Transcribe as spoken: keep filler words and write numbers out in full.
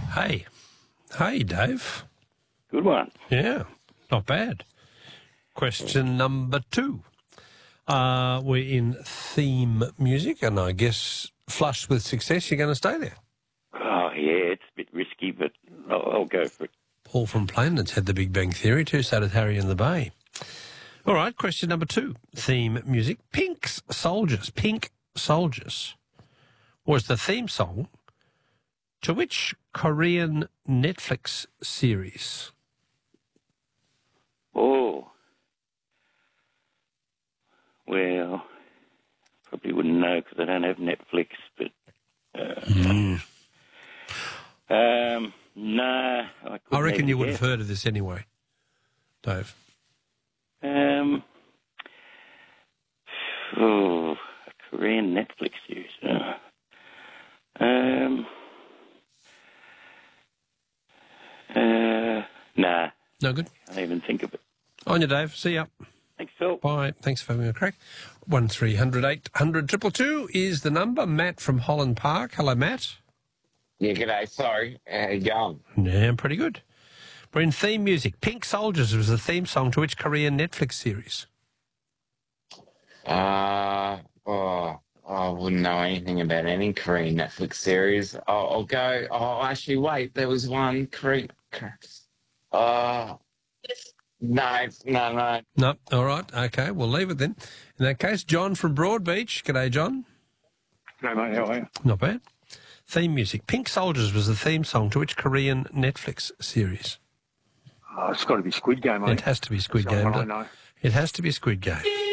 Hey. Hey, Dave. Good one. Yeah, not bad. Question number two. Uh, we're in theme music, and I guess flush with success, you're going to stay there. Oh, yeah, it's a bit risky, but I'll, I'll go for it. Paul from Plainlands had The Big Bang Theory too, so did Harry and the Bay. All right, question number two. Theme music. Pink's Soldiers. Pink Soldiers was the theme song to which Korean Netflix series? Oh. Well, probably wouldn't know because I don't have Netflix, but... Uh, Mm. Um, no. I, I reckon you would guess. have heard of this anyway, Dave. Um, oh, a Korean Netflix series. Uh, um, uh, nah. No good? Can't even think of it. On you, Dave. See ya. Thanks, Phil. Bye. Thanks for having a crack. One three hundred eight hundred triple two is the number. Matt from Holland Park. Hello, Matt. Yeah, g'day. Sorry. How you going? Yeah, I'm pretty good. We're in theme music. Pink Soldiers was the theme song to which Korean Netflix series? Uh, oh, I wouldn't know anything about any Korean Netflix series. I'll, I'll go. Oh, actually, wait. There was one Korean. Uh, no, no, no. No. All right. Okay, we'll leave it then. In that case, John from Broadbeach. G'day, John. No, mate, how are you? Not bad. Theme music. Pink Soldiers was the theme song to which Korean Netflix series? Oh, it's got to be Squid Game, mate. It has to be Squid That's the Game. one I know. It has to be Squid Game.